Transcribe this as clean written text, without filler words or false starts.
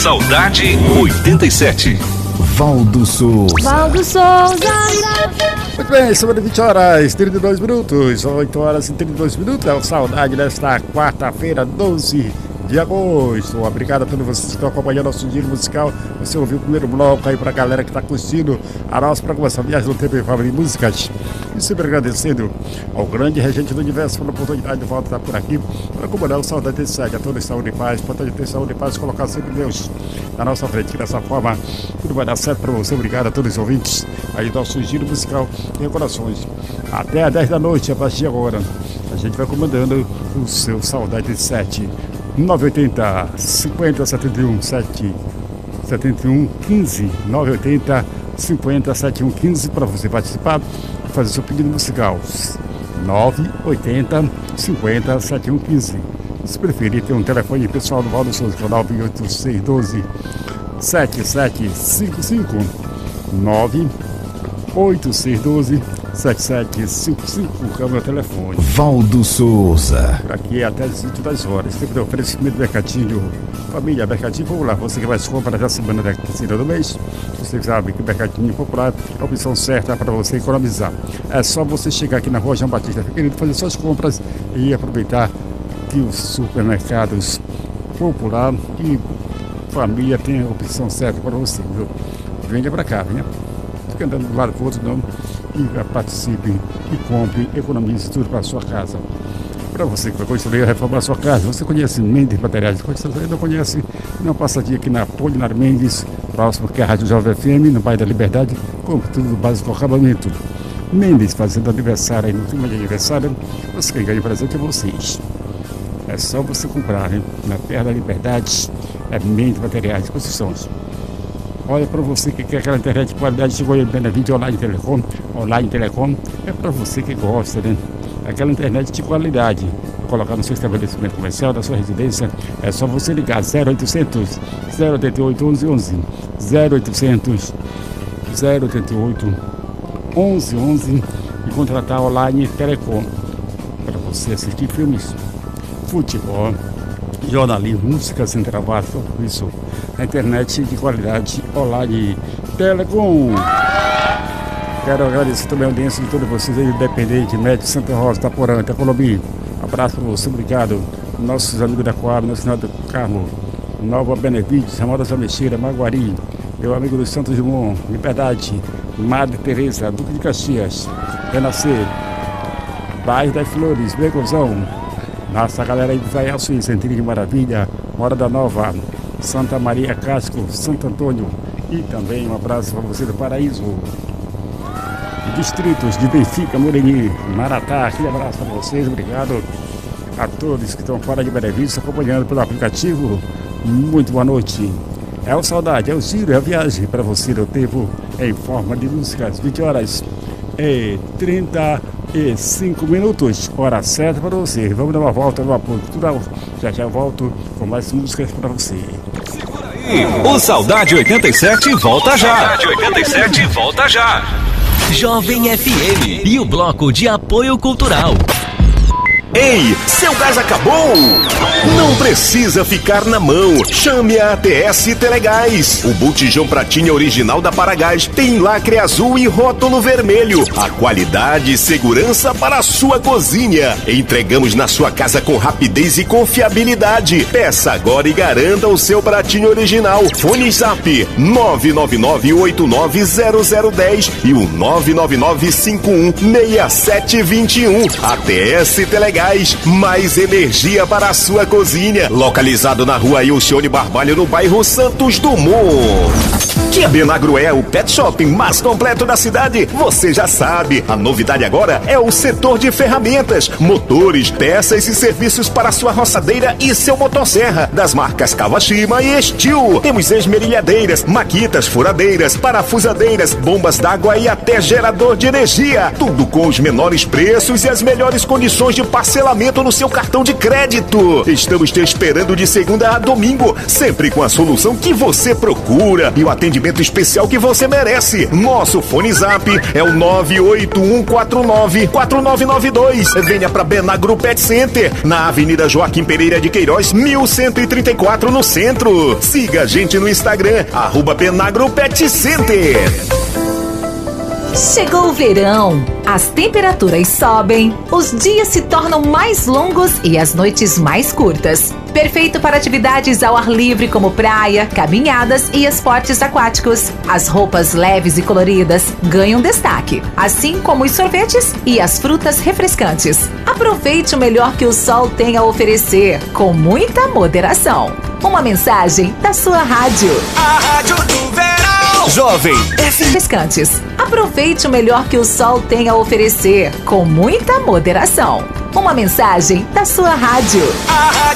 Saudade 87. Valdo Souza. Muito bem, semana 20 horas, 32 minutos, 8 horas e 32 minutos. É o Saudade desta quarta-feira, 12 de agosto. Obrigado a todos vocês que estão acompanhando nosso giro musical. Você ouviu o primeiro bloco aí pra galera que está curtindo a nossa programação Viagem no Tempo em Família e Músicas. E sempre agradecendo ao grande regente do universo pela oportunidade de volta estar por aqui para acompanhar o Saudade 87. A todos saúde e paz, importante ter saúde e paz, colocar sempre Deus na nossa frente. Dessa forma, tudo vai dar certo para você. Obrigado a todos os ouvintes aí do nosso giro musical em corações. Até às 10 da noite, a partir de agora, a gente vai comandando o seu Saudade 87. 980 50 71 7 71 15 980 50 71 15 para você participar e fazer seu pedido musical. 980 50 71 15. Se preferir, tem um telefone pessoal do Valdo Souza, que é o 98612 7755 98612 7755 é o meu telefone. Valdo Souza. Aqui é até as 22 horas. Sempre tem oferecimento do Mercadinho. Família, Mercadinho Popular. Você que vai se comprar da semana da terceira do mês. Você sabe que o Mercadinho Popular é a opção certa para você economizar. É só você chegar aqui na rua João Batista Figueiredo, fazer suas compras e aproveitar que os supermercados Popular e Família tem a opção certa para você, viu? Venha para cá, né? Fica andando de um lado para o outro, não. E participe e compre, economize tudo para a sua casa. Para você que vai construir ou reformar a sua casa, você conhece Mendes Materiais de Construção? Não conhece? Não, passa dia aqui na Polinar Mendes, próximo que é a Rádio Jovem FM, no bairro da Liberdade, compre tudo do básico acabamento. Mendes fazendo aniversário aí no clima de aniversário, você quer ganhar presente a vocês. É só você comprar, hein? Na Terra da Liberdade, é Mendes Materiais de Construção. Olha, para você que quer aquela internet de qualidade, chegou aí na Vídeo Online Telecom. Online Telecom é para você que gosta, né? Aquela internet de qualidade. Colocar no seu estabelecimento comercial, da sua residência, é só você ligar 0800 088 1111 0800 088 1111 e contratar Online Telecom para você assistir filmes, futebol, jornalismo, música sem trabalho, tudo isso na internet de qualidade Online Telecom. Quero agradecer também a audiência de todos vocês aí, Independente, Médio, Santa Rosa, Itaporã, Itacolomi. Abraço para você, obrigado. Nossos amigos da Coab, nosso Senado do Carmo, Nova Benevides, Ramada Sameixeira, Maguari, meu amigo do Santos Dumont, Liberdade, Madre Teresa, Duque de Caxias, Renascer, Bairro das Flores, Becozão. Nossa galera aí do Zaiaçu, Centrinho de Maravilha, Mora da Nova, Santa Maria Casco, Santo Antônio e também um abraço para você do Paraíso. Distritos de Benfica, Moreni, Maratá, aquele abraço para vocês, obrigado a todos que estão fora de Benevista acompanhando pelo aplicativo. Muito boa noite. É o Saudade, é o Giro, é a viagem para você do tempo em forma de músicas. 20 horas e 35 minutos, hora certa para você. Vamos dar uma volta no apoio cultural. Já eu volto com mais músicas para você. Segura aí, o Saudade 87 volta já. Saudade 87 volta já. Jovem FM e o bloco de apoio cultural. Ei, seu gás acabou? Não precisa ficar na mão. Chame a ATS Telegás. O botijão pratinha original da Paragás tem lacre azul e rótulo vermelho. A qualidade e segurança para a sua cozinha. Entregamos na sua casa com rapidez e confiabilidade. Peça agora e garanta o seu pratinho original. Fone Zap 999890010 e o 999516721. ATS Telegás. Mais energia para a sua cozinha. Localizado na rua Ilcione Barbalho, no bairro Santos Dumont. Tia Benagro é o pet shopping mais completo da cidade. Você já sabe, a novidade agora é o setor de ferramentas, motores, peças e serviços para sua roçadeira e seu motosserra, das marcas Kawashima e Steel. Temos esmerilhadeiras, maquitas, furadeiras, parafusadeiras, bombas d'água e até gerador de energia. Tudo com os menores preços e as melhores condições de parcelamento no seu cartão de crédito. Estamos te esperando de segunda a domingo, sempre com a solução que você procura e o atendimento atendimento especial que você merece. Nosso fone zap é o 981494992. Venha pra Benagro Pet Center, na Avenida Joaquim Pereira de Queiroz, 1134, no centro. Siga a gente no Instagram, @Benagro Pet Center. Chegou o verão, as temperaturas sobem, os dias se tornam mais longos e as noites mais curtas. Perfeito para atividades ao ar livre como praia, caminhadas e esportes aquáticos. As roupas leves e coloridas ganham destaque, assim como os sorvetes e as frutas refrescantes. Aproveite o melhor que o sol tem a oferecer, com muita moderação. Uma mensagem da sua rádio. A rádio do verão. Jovem Refrescantes. Aproveite o melhor que o sol tem a oferecer, com muita moderação. Uma mensagem da sua rádio.